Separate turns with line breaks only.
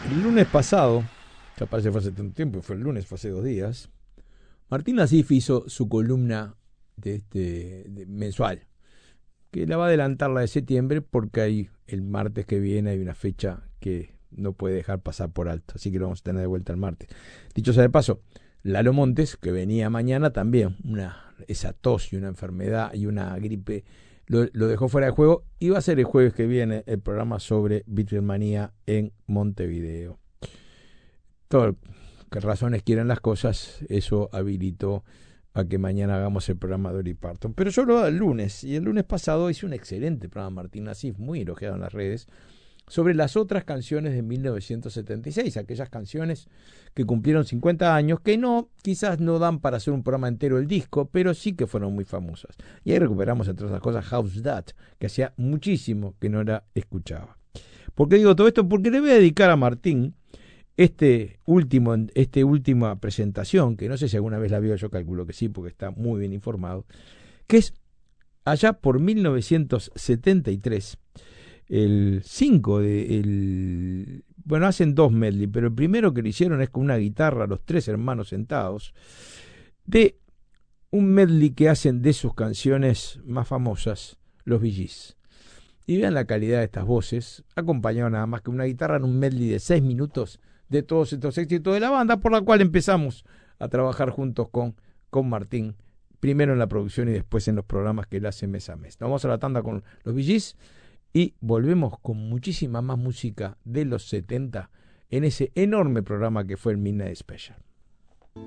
El lunes pasado, ya parece que fue hace tanto tiempo, fue el lunes, fue hace 2 días, Martín Nasif hizo su columna mensual, que la va a adelantar la de septiembre porque hay el martes que viene hay una fecha que no puede dejar pasar por alto, así que lo vamos a tener de vuelta el martes. Dicho sea de paso, Lalo Montes, que venía mañana también, esa tos y una enfermedad y una gripe, lo dejó fuera de juego y va a ser el jueves que viene el programa sobre Beatlemanía en Montevideo. Todo, que razones quieren las cosas, eso habilitó a que mañana hagamos el programa de Dolly Parton. Pero yo lo hago el lunes, y el lunes pasado hice un excelente programa, Martín Nasif, muy elogiado en las redes, sobre las otras canciones de 1976, aquellas canciones que cumplieron 50 años, que quizás no dan para hacer un programa entero el disco, pero sí que fueron muy famosas. Y ahí recuperamos, entre otras cosas, How's That, que hacía muchísimo que no la escuchaba. ¿Por qué digo todo esto? Porque le voy a dedicar a Martín esta última presentación, que no sé si alguna vez la vio, yo calculo que sí, porque está muy bien informado, que es allá por 1973, el 5 bueno, hacen dos medley, pero el primero que lo hicieron es con una guitarra, los tres hermanos sentados, de un medley que hacen de sus canciones más famosas, los Bee Gees. Y vean la calidad de estas voces, acompañado nada más que una guitarra en un medley de 6 minutos de todos estos éxitos de la banda, por la cual empezamos a trabajar juntos con Martín, primero en la producción y después en los programas que él hace mes a mes. Nos vamos a la tanda con los Bee Gees y volvemos con muchísima más música de los 70 en ese enorme programa que fue el Midnight Special.